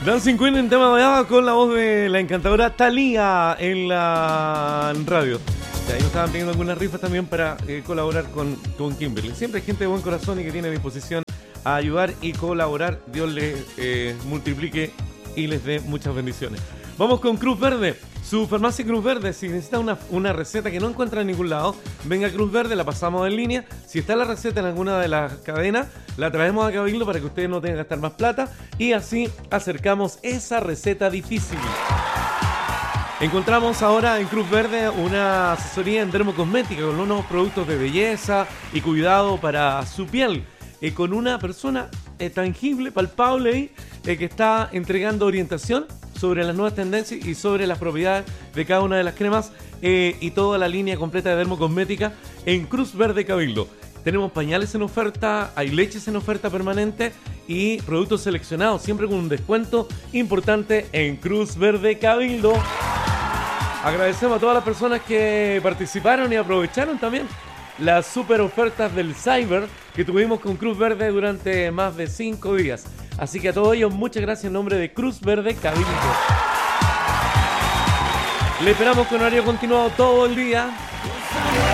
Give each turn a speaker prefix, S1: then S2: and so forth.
S1: Dancing Queen en tema bailado con la voz de la encantadora Thalía en la radio. Y ahí nos estaban pidiendo algunas rifas también para colaborar con Kimberly. Siempre hay gente de buen corazón y que tiene disposición a ayudar y colaborar. Dios les multiplique y les dé muchas bendiciones. Vamos con Cruz Verde. Su farmacia Cruz Verde, si necesita una receta que no encuentra en ningún lado, venga a Cruz Verde, la pasamos en línea. Si está la receta en alguna de las cadenas, la traemos a Cabildo para que ustedes no tengan que gastar más plata y así acercamos esa receta difícil. Encontramos ahora en Cruz Verde una asesoría en dermocosmética con unos productos de belleza y cuidado para su piel. Con una persona tangible, palpable, que está entregando orientación sobre las nuevas tendencias y sobre las propiedades de cada una de las cremas y toda la línea completa de dermocosmética en Cruz Verde Cabildo. Tenemos pañales en oferta, hay leches en oferta permanente y productos seleccionados, siempre con un descuento importante en Cruz Verde Cabildo. Agradecemos a todas las personas que participaron y aprovecharon también las super ofertas del Cyber que tuvimos con Cruz Verde durante más de 5 días. Así que a todos ellos, muchas gracias en nombre de Cruz Verde Cabildo. Le esperamos con horario continuado todo el día.